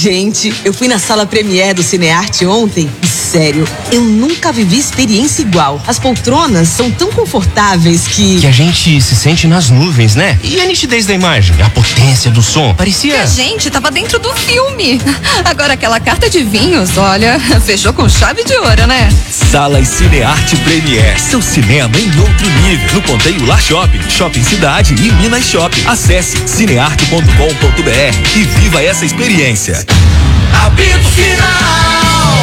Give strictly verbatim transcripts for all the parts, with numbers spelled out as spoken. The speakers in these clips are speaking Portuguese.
Gente, eu fui na sala Premiere do Cinearte ontem e, sério, eu nunca vivi experiência igual. As poltronas são tão confortáveis que... Que a gente se sente nas nuvens, né? E a nitidez da imagem, a potência do som, parecia... Que a gente tava dentro do filme. Agora aquela carta de vinhos, olha, fechou com chave de ouro, né? Salas Cinearte Premiere, seu cinema em outro nível. No Ponteio Lar Shopping, Shopping Cidade e Minas Shopping. Acesse cinearte ponto com ponto br e viva essa experiência. Apito final!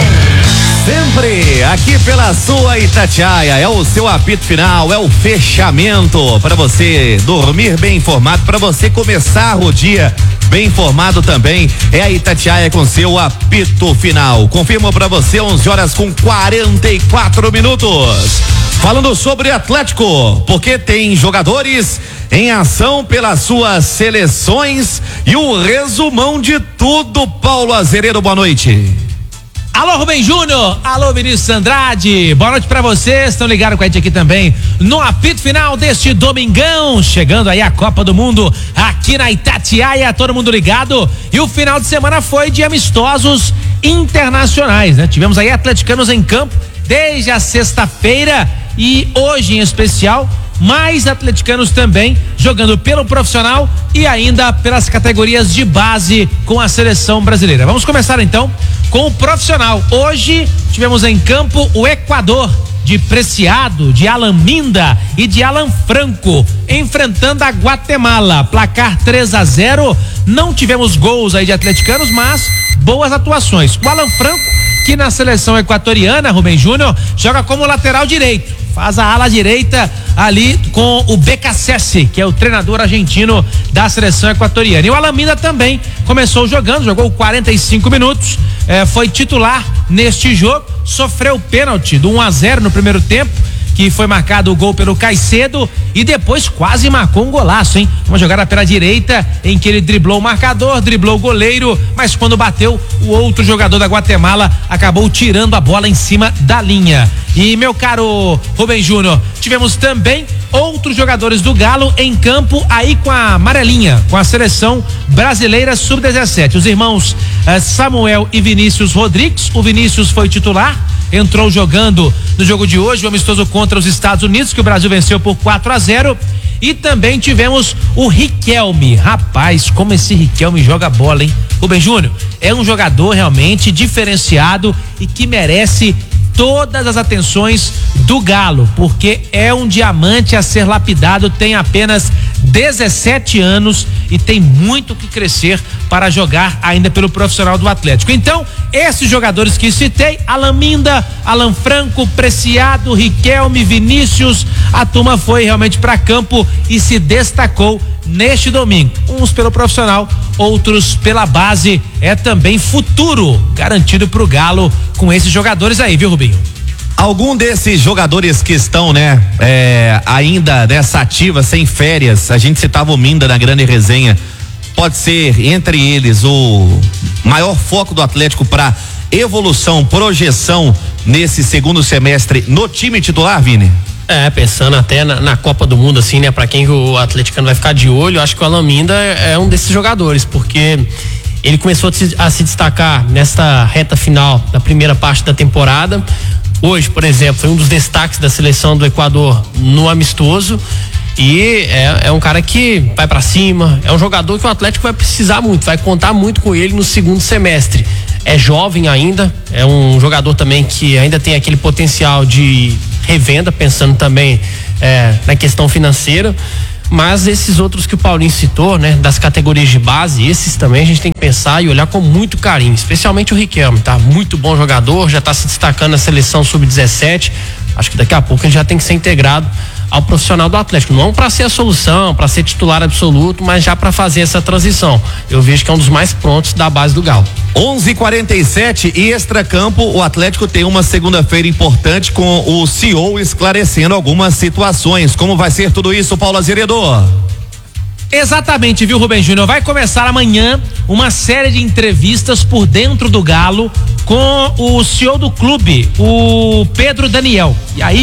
Sempre aqui pela sua Itatiaia, é o seu apito final, é o fechamento para você dormir bem informado, para você começar o dia bem informado também. É a Itatiaia com seu apito final. Confirmo para você, onze horas com quarenta e quatro minutos. Falando sobre Atlético, porque tem jogadores em ação pelas suas seleções e o resumão de tudo. Paulo Azeredo, boa noite. Alô, Rubem Júnior, alô, Vinícius Andrade, boa noite pra vocês, estão ligados com a gente aqui também no apito final deste domingão, chegando aí a Copa do Mundo aqui na Itatiaia, todo mundo ligado, e o final de semana foi de amistosos internacionais, né? Tivemos aí atleticanos em campo desde a sexta-feira e hoje em especial, mais atleticanos também jogando pelo profissional e ainda pelas categorias de base com a seleção brasileira. Vamos começar então com o profissional. Hoje tivemos em campo o Equador de Preciado, de Alan Minda e de Alan Franco enfrentando a Guatemala. Placar três a zero. Não tivemos gols aí de atleticanos, mas boas atuações. O Alan Franco, que na seleção equatoriana, Rubem Júnior, joga como lateral direito. Faz a ala direita ali com o Becasese, que é o treinador argentino da seleção equatoriana. E o Alan Minda também começou jogando, jogou quarenta e cinco minutos, eh, foi titular neste jogo, sofreu pênalti do um a zero no primeiro tempo, que foi marcado o gol pelo Caicedo e depois quase marcou um golaço, hein? Uma jogada pela direita em que ele driblou o marcador, driblou o goleiro, mas quando bateu, o outro jogador da Guatemala acabou tirando a bola em cima da linha. E, meu caro Rubem Júnior, tivemos também outros jogadores do Galo em campo aí com a amarelinha, com a seleção brasileira sub dezessete. Os irmãos eh, Samuel e Vinícius Rodrigues. O Vinícius foi titular, entrou jogando no jogo de hoje, o amistoso contra os Estados Unidos, que o Brasil venceu por quatro a zero. E também tivemos o Riquelme. Rapaz, como esse Riquelme joga bola, hein? Rubem Júnior, é um jogador realmente diferenciado e que merece todas as atenções do Galo, porque é um diamante a ser lapidado, tem apenas dezessete anos e tem muito que crescer para jogar ainda pelo profissional do Atlético. Então, esses jogadores que citei, Alan Minda, Alan Franco, Preciado, Riquelme, Vinícius, a turma foi realmente para campo e se destacou neste domingo. Uns pelo profissional, outros pela base. É também futuro garantido pro Galo com esses jogadores aí, viu, Rubinho? Algum desses jogadores que estão, né, é, ainda nessa ativa, sem férias, a gente citava o Minda na grande resenha, pode ser entre eles o maior foco do Atlético para evolução, projeção nesse segundo semestre no time titular, Vini? É, pensando até na, na Copa do Mundo, assim, né, pra quem o atleticano vai ficar de olho, acho que o Alan Minda é, é um desses jogadores, porque ele começou a se, a se destacar nesta reta final da primeira parte da temporada. Hoje, por exemplo, foi um dos destaques da seleção do Equador no amistoso e é, é um cara que vai pra cima, é um jogador que o Atlético vai precisar muito, vai contar muito com ele no segundo semestre. É jovem ainda, é um jogador também que ainda tem aquele potencial de revenda, pensando também é, na questão financeira, mas esses outros que o Paulinho citou, né, das categorias de base, esses também a gente tem que pensar e olhar com muito carinho, especialmente o Riquelme, tá? Muito bom jogador, já tá se destacando na seleção sub dezessete, acho que daqui a pouco ele já tem que ser integrado ao profissional do Atlético, não para ser a solução, para ser titular absoluto, mas já para fazer essa transição. Eu vejo que é um dos mais prontos da base do Galo. onze e quarenta e sete e extracampo, o Atlético tem uma segunda-feira importante com o C E O esclarecendo algumas situações. Como vai ser tudo isso, Paulo Azeredo? Exatamente, viu, Rubem Júnior? Vai começar amanhã uma série de entrevistas por dentro do Galo com o C E O do clube, o Pedro Daniel. E aí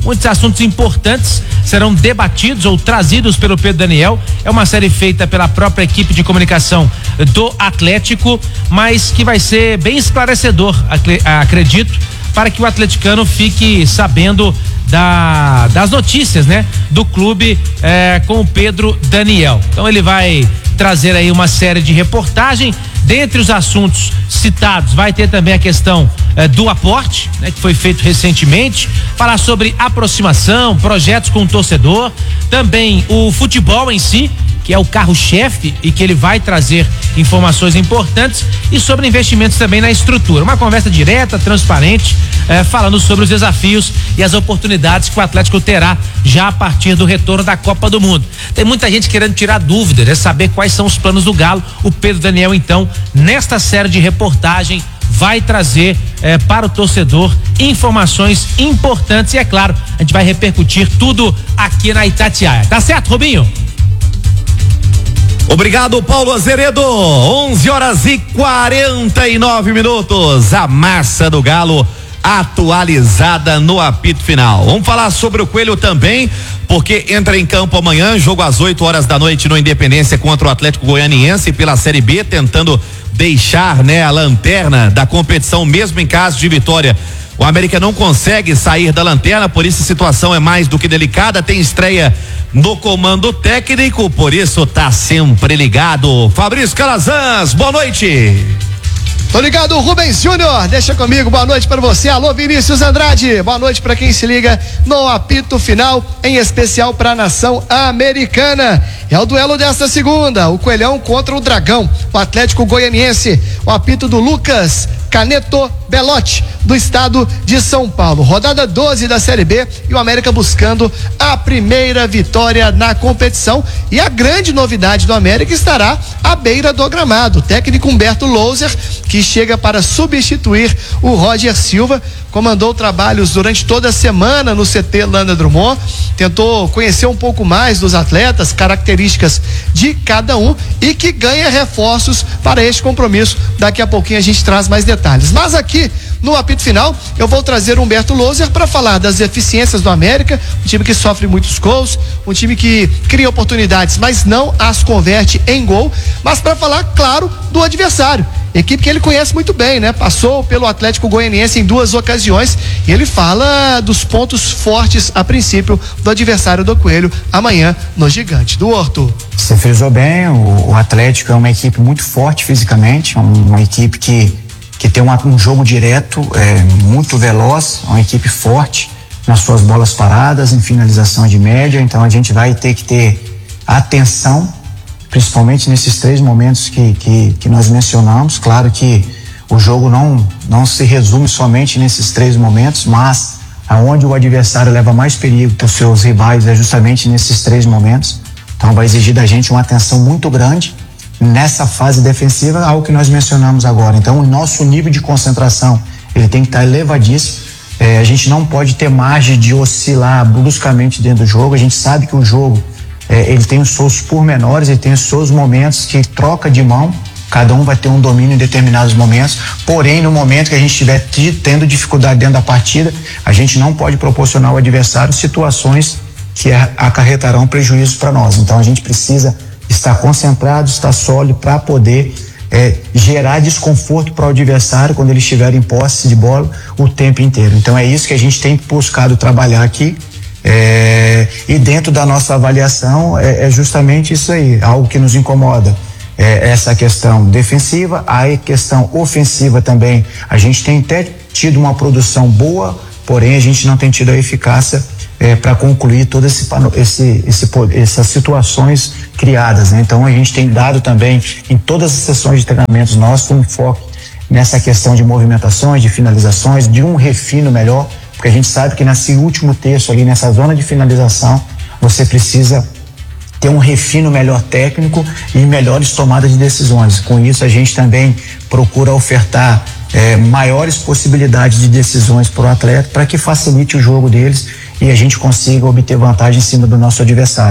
Muitos assuntos importantes serão debatidos ou trazidos pelo Pedro Daniel. É uma série feita pela própria equipe de comunicação do Atlético, mas que vai ser bem esclarecedor, acredito, para que o atleticano fique sabendo da, das notícias, né? Do clube eh, com o Pedro Daniel. Então ele vai trazer aí uma série de reportagem. Dentre os assuntos citados, vai ter também a questão eh, do aporte, né, que foi feito recentemente, falar sobre aproximação, projetos com o torcedor, também o futebol em si, que é o carro-chefe e que ele vai trazer informações importantes, e sobre investimentos também na estrutura. Uma conversa direta, transparente, eh, falando sobre os desafios e as oportunidades que o Atlético terá já a partir do retorno da Copa do Mundo. Tem muita gente querendo tirar dúvidas, é saber quais são os planos do Galo. O Pedro Daniel, então, nesta série de reportagem, vai trazer eh, para o torcedor informações importantes e, é claro, a gente vai repercutir tudo aqui na Itatiaia. Tá certo, Robinho? Obrigado, Paulo Azeredo. onze horas e quarenta e nove minutos. A massa do Galo atualizada no apito final. Vamos falar sobre o Coelho também, porque entra em campo amanhã, jogo às oito horas da noite no Independência contra o Atlético Goianiense pela Série B, tentando deixar, né, a lanterna da competição, mesmo em caso de vitória. O América não consegue sair da lanterna, por isso a situação é mais do que delicada. Tem estreia no comando técnico, por isso tá sempre ligado. Fabrício Calazans, boa noite. Tô ligado, Rubens Júnior, deixa comigo, boa noite para você. Alô, Vinícius Andrade, boa noite para quem se liga no apito final, em especial para a nação americana. É o duelo desta segunda, o Coelhão contra o Dragão, o Atlético Goianiense, o apito do Lucas Caneto Belotti, do estado de São Paulo. Rodada doze da Série B e o América buscando a primeira vitória na competição. E a grande novidade do América estará à beira do gramado. O técnico Humberto Louser, que chega para substituir o Roger Silva, comandou trabalhos durante toda a semana no C T Landa Drummond, tentou conhecer um pouco mais dos atletas, características de cada um, e que ganha reforços para este compromisso. Daqui a pouquinho a gente traz mais detalhes. Mas aqui no apito final eu vou trazer Humberto Louser para falar das deficiências do América, um time que sofre muitos gols, um time que cria oportunidades, mas não as converte em gol, mas para falar, claro, do adversário. Equipe que ele conhece muito bem, né? Passou pelo Atlético Goianiense em duas ocasiões e ele fala dos pontos fortes, a princípio, do adversário do Coelho amanhã no Gigante do Horto. Você frisou bem, o, o Atlético é uma equipe muito forte fisicamente, uma, uma equipe que, que tem uma, um jogo direto, é, muito veloz, uma equipe forte nas suas bolas paradas, em finalização de média, então a gente vai ter que ter atenção, principalmente nesses três momentos que, que, que nós mencionamos. Claro que o jogo não, não se resume somente nesses três momentos, mas aonde o adversário leva mais perigo para os seus rivais é justamente nesses três momentos. Então vai exigir da gente uma atenção muito grande nessa fase defensiva, algo que nós mencionamos agora. Então o nosso nível de concentração ele tem que estar elevadíssimo. É, a gente não pode ter margem de oscilar bruscamente dentro do jogo. A gente sabe que o jogo É, ele tem os seus pormenores, ele tem os seus momentos que troca de mão, cada um vai ter um domínio em determinados momentos, porém no momento que a gente estiver tendo dificuldade dentro da partida, a gente não pode proporcionar ao adversário situações que acarretarão prejuízo para nós. Então a gente precisa estar concentrado, estar sólido para poder é, gerar desconforto para o adversário quando ele estiver em posse de bola o tempo inteiro. Então é isso que a gente tem buscado trabalhar aqui. É, e dentro da nossa avaliação é, é justamente isso aí, algo que nos incomoda, é essa questão defensiva, a questão ofensiva também. A gente tem até tido uma produção boa, porém a gente não tem tido a eficácia é, para concluir todas esse, esse, esse, essas situações criadas, né? Então a gente tem dado também em todas as sessões de treinamentos nossos um foco nessa questão de movimentações, de finalizações, de um refino melhor, porque a gente sabe que nesse último terço ali, nessa zona de finalização, você precisa ter um refino melhor técnico e melhores tomadas de decisões. Com isso a gente também procura ofertar eh, maiores possibilidades de decisões para o atleta, para que facilite o jogo deles e a gente consiga obter vantagem em cima do nosso adversário.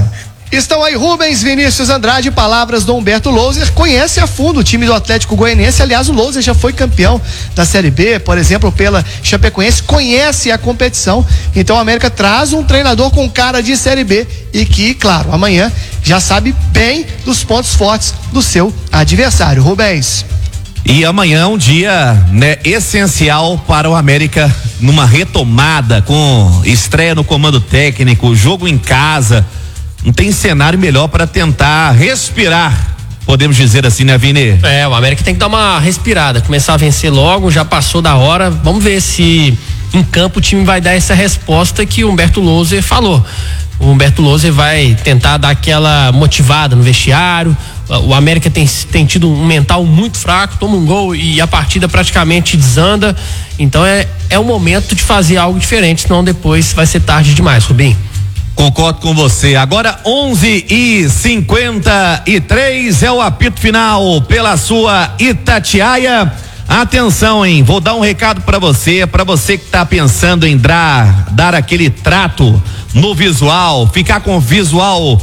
Estão aí Rubens, Vinícius Andrade, palavras do Humberto Louser, conhece a fundo o time do Atlético Goianiense, aliás o Louser já foi campeão da Série B, por exemplo, pela Chapecoense, conhece a competição, então a América traz um treinador com cara de Série B e que, claro, amanhã já sabe bem dos pontos fortes do seu adversário. Rubens. E amanhã é um dia, né, essencial para o América numa retomada com estreia no comando técnico, jogo em casa. Não tem cenário melhor para tentar respirar, podemos dizer assim, né, Vini? É, o América tem que dar uma respirada, começar a vencer logo, já passou da hora. Vamos ver se em campo o time vai dar essa resposta que o Humberto Louser falou. O Humberto Louser vai tentar dar aquela motivada no vestiário. O América tem, tem tido um mental muito fraco, toma um gol e a partida praticamente desanda. Então é, é o momento de fazer algo diferente, senão depois vai ser tarde demais, Rubinho. Concordo com você. Agora onze e cinquenta e três é o apito final pela sua Itatiaia. Atenção, hein? Vou dar um recado para você, para você que tá pensando em dar, dar aquele trato no visual, ficar com visual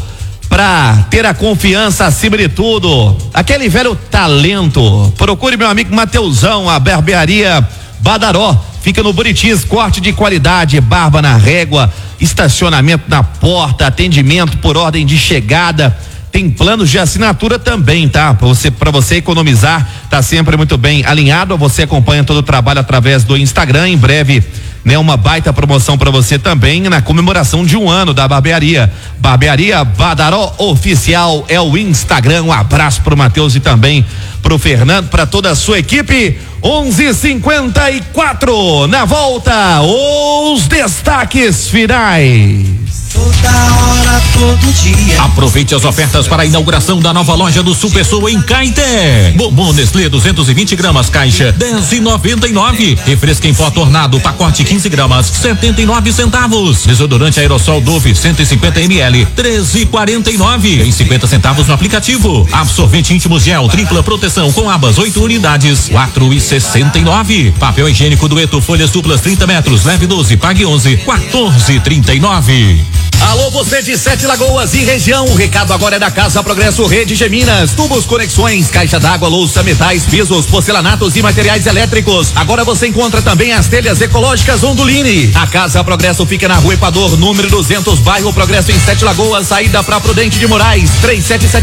pra ter a confiança acima de tudo, aquele velho talento. Procure meu amigo Mateusão, a barbearia Badaró. Fica no Buritis, corte de qualidade, barba na régua, estacionamento na porta, atendimento por ordem de chegada. Tem planos de assinatura também, tá? Pra você, pra você economizar, tá sempre muito bem alinhado. Você acompanha todo o trabalho através do Instagram. Em breve, né, uma baita promoção para você também na comemoração de um ano da barbearia. Barbearia Badaró Oficial é o Instagram. Um abraço pro Matheus e também pro Fernando, para toda a sua equipe. onze e cinquenta e quatro, na volta, os destaques finais. Toda hora, todo dia. Aproveite as ofertas para a inauguração da nova loja do Super Sul em Caeté. Bombom Nestlé duzentos e vinte gramas caixa dez e noventa e nove. Refresco em pó Tornado pacote quinze gramas setenta e nove centavos. Desodorante aerossol Dove cento e cinquenta mililitros treze e quarenta e nove. Em cinquenta centavos no aplicativo. Absorvente íntimo gel tripla proteção com abas oito unidades quatro e sessenta e nove. Papel higiênico Dueto folhas duplas trinta metros leve doze pague onze quatorze e trinta e nove. Alô, você de Sete Lagoas e região, o recado agora é da Casa Progresso Rede Geminas, tubos, conexões, caixa d'água, louça, metais, pisos, porcelanatos e materiais elétricos. Agora você encontra também as telhas ecológicas Ondulini. A Casa Progresso fica na Rua Equador, número duzentos, bairro Progresso em Sete Lagoas, saída pra Prudente de Moraes, três sete sete